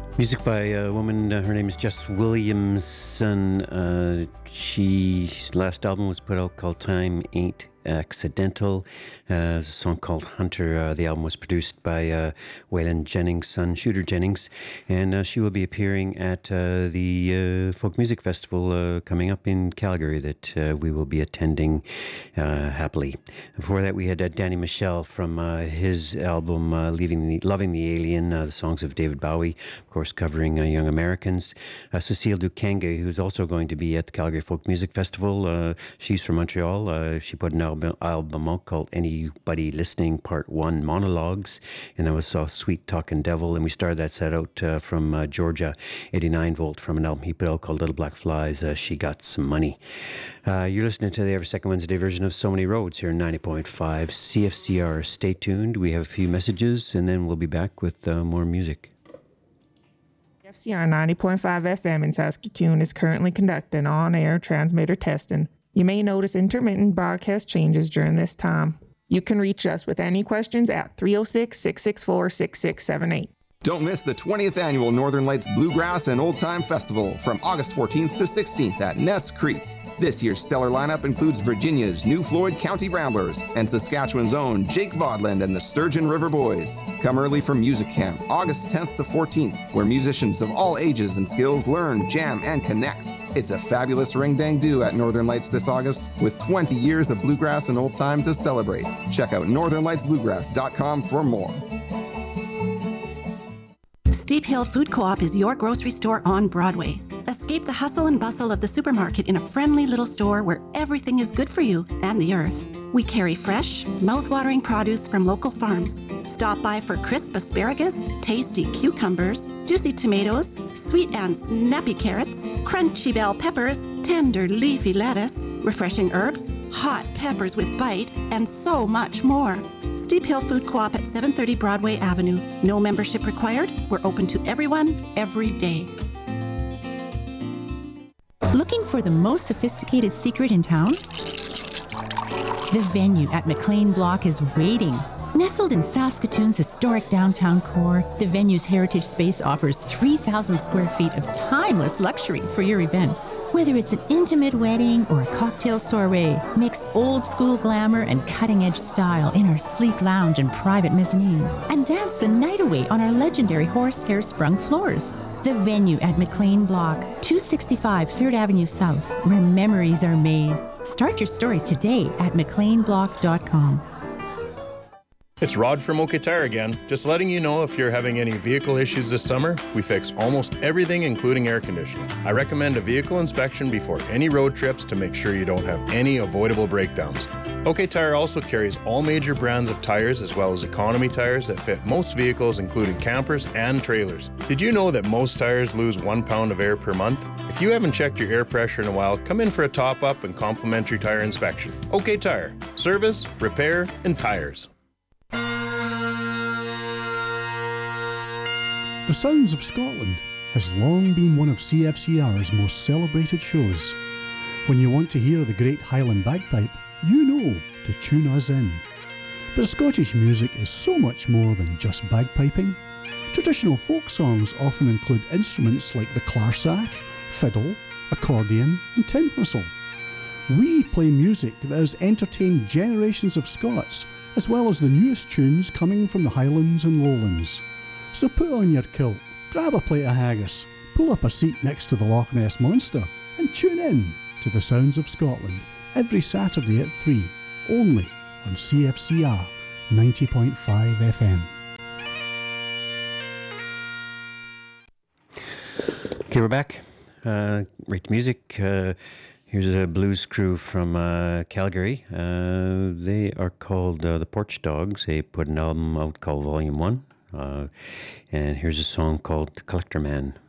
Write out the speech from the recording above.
Music by a woman, her name is Jess Williamson. She's last album was put out called Time Ain't Accidental. There's a song called Hunter. The album was produced by Waylon Jennings' son, Shooter Jennings, and she will be appearing at the Folk Music Festival coming up in Calgary that we will be attending happily. Before that, we had Danny Michel from his album Loving the Alien, the songs of David Bowie, of course, covering Young Americans. Cecile Dukenge, who's also going to be at the Calgary Folk Music Festival. She's from Montreal. She put an album out called Anybody Listening Part 1 Monologues, and that was Sweet Talkin' Devil. And we started that set out from Georgia, 89 Volt, from an album he put out called Little Black Flies, She Got Some Money. You're listening to the every second Wednesday version of So Many Roads here in 90.5 CFCR. Stay tuned. We have a few messages, and then we'll be back with more music. FCR 90.5 FM in Saskatoon is currently conducting on-air transmitter testing. You may notice intermittent broadcast changes during this time. You can reach us with any questions at 306-664-6678. Don't miss the 20th Annual Northern Lights Bluegrass and Old Time Festival from August 14th to 16th at Ness Creek. This year's stellar lineup includes Virginia's New Floyd County Ramblers and Saskatchewan's own Jake Vodland and the Sturgeon River Boys. Come early for Music Camp, August 10th to 14th, where musicians of all ages and skills learn, jam, and connect. It's a fabulous ring-dang-do at Northern Lights this August, with 20 years of bluegrass and old time to celebrate. Check out northernlightsbluegrass.com for more. Steep Hill Food Co-op is your grocery store on Broadway. Escape the hustle and bustle of the supermarket in a friendly little store where everything is good for you and the earth. We carry fresh, mouth-watering produce from local farms. Stop by for crisp asparagus, tasty cucumbers, juicy tomatoes, sweet and snappy carrots, crunchy bell peppers, tender leafy lettuce, refreshing herbs, hot peppers with bite, and so much more. Steep Hill Food Co-op at 730 Broadway Avenue. No membership required. We're open to everyone, every day. Looking for the most sophisticated secret in town? The Venue at McLean Block is waiting. Nestled in Saskatoon's historic downtown core, the Venue's heritage space offers 3,000 square feet of timeless luxury for your event. Whether it's an intimate wedding or a cocktail soiree, mix old school glamour and cutting edge style in our sleek lounge and private mezzanine, and dance the night away on our legendary horsehair sprung floors. The Venue at McLean Block, 265 3rd Avenue South, where memories are made. Start your story today at mcleanblock.com. It's Rod from OK Tire again. Just letting you know if you're having any vehicle issues this summer, we fix almost everything including air conditioning. I recommend a vehicle inspection before any road trips to make sure you don't have any avoidable breakdowns. OK Tire also carries all major brands of tires as well as economy tires that fit most vehicles including campers and trailers. Did you know that most tires lose 1 pound of air per month? If you haven't checked your air pressure in a while, come in for a top-up and complimentary tire inspection. OK Tire. Service, repair, and tires. The Sounds of Scotland has long been one of CFCR's most celebrated shows. When you want to hear the great Highland bagpipe, you know to tune us in. But Scottish music is so much more than just bagpiping. Traditional folk songs often include instruments like the clarsach, fiddle, accordion and tin whistle. We play music that has entertained generations of Scots, as well as the newest tunes coming from the Highlands and Lowlands. So put on your kilt, grab a plate of haggis, pull up a seat next to the Loch Ness Monster and tune in to the Sounds of Scotland every Saturday at 3, only on CFCR 90.5 FM. Okay, we're back. Great music. Here's a blues crew from Calgary. They are called the Porch Dogs. They put an album out called Volume 1. And here's a song called Collector Man.